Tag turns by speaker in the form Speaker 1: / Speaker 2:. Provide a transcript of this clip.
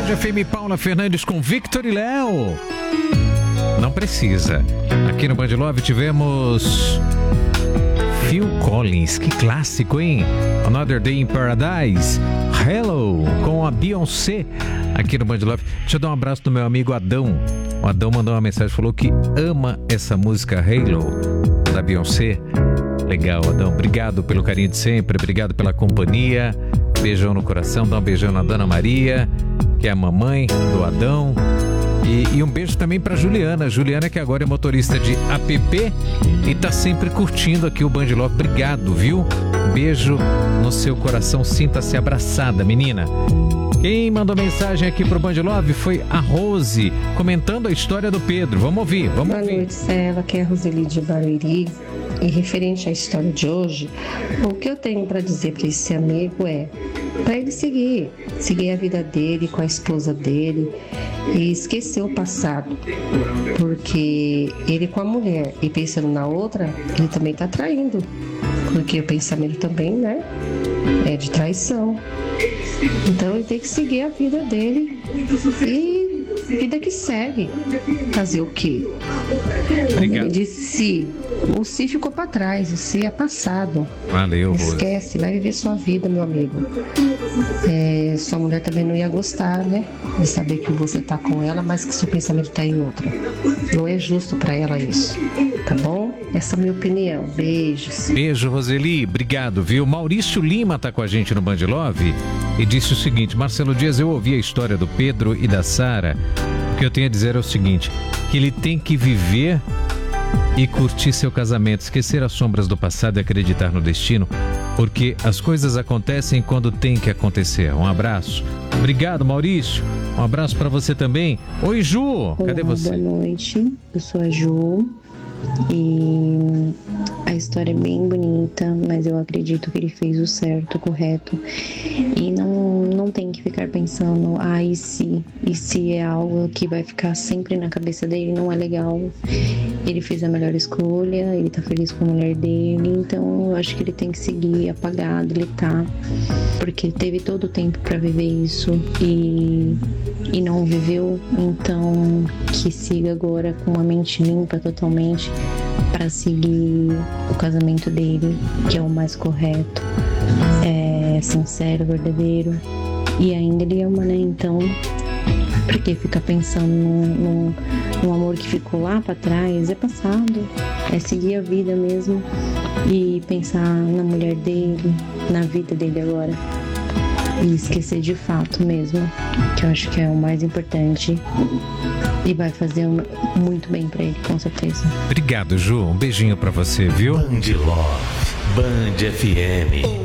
Speaker 1: Band FM, Paula Fernandes com Victor e Léo. Não precisa. Aqui no Band Love tivemos Phil Collins, que clássico, hein? Another Day in Paradise, Hello, com a Beyoncé, aqui no Band Love. Deixa eu dar um abraço do meu amigo Adão. O Adão mandou uma mensagem, falou que ama essa música Hello, da Beyoncé. Legal, Adão. Obrigado pelo carinho de sempre, obrigado pela companhia. Beijão no coração, dá um beijão na Dona Maria, que é a mamãe do Adão. E um beijo também para Juliana. Juliana, que agora é motorista de app e tá sempre curtindo aqui o Band Love. Obrigado, viu? Beijo no seu coração. Sinta-se abraçada, menina. Quem mandou mensagem aqui pro Band Love foi a Rose, comentando a história do Pedro. Vamos ouvir, vamos ouvir.
Speaker 2: Boa noite, Cela. Aqui é a Roseli de Barueri. E referente à história de hoje, o que eu tenho para dizer para esse amigo é para ele seguir a vida dele com a esposa dele e esquecer o passado, porque ele com a mulher e pensando na outra, ele também está traindo, porque o pensamento também, né, é de traição. Então ele tem que seguir a vida dele e vida que segue. Fazer o quê? Ele disse, o si ficou para trás, o si é passado.
Speaker 1: Valeu,
Speaker 2: esquece, vai viver sua vida, meu amigo. Sua mulher também não ia gostar, né, de saber que você tá com ela, mas que seu pensamento tá em outra. Não é justo para ela isso, tá bom? Essa é a minha opinião. Beijos.
Speaker 1: Beijo, Roseli. Obrigado, viu? Maurício Lima tá com a gente no Band Love e disse o seguinte: Marcelo Dias, eu ouvi a história do Pedro e da Sara. O que eu tenho a dizer é o seguinte, que ele tem que viver e curtir seu casamento, esquecer as sombras do passado e acreditar no destino, porque as coisas acontecem quando tem que acontecer. Um abraço. Obrigado, Maurício. Um abraço pra você também. Oi, Ju. Cadê você?
Speaker 3: Boa noite. Eu sou a Ju. E a história é bem bonita, mas eu acredito que ele fez o certo, o correto. E não tem que ficar pensando, e se é algo que vai ficar sempre na cabeça dele, não é legal. Ele fez a melhor escolha, ele tá feliz com a mulher dele, então eu acho que ele tem que seguir apagado, ele tá, porque ele teve todo o tempo pra viver isso e não viveu, então que siga agora com a mente limpa totalmente para seguir o casamento dele, que é o mais correto, é sincero, verdadeiro, e ainda ele ama, né? Então, por que ficar pensando no amor que ficou lá para trás? É passado, é seguir a vida mesmo e pensar na mulher dele, na vida dele agora. E esquecer de fato mesmo, que eu acho que é o mais importante e vai fazer muito bem pra ele, com certeza.
Speaker 1: Obrigado, Ju. Um beijinho pra você, viu?
Speaker 4: Band Love, Band FM.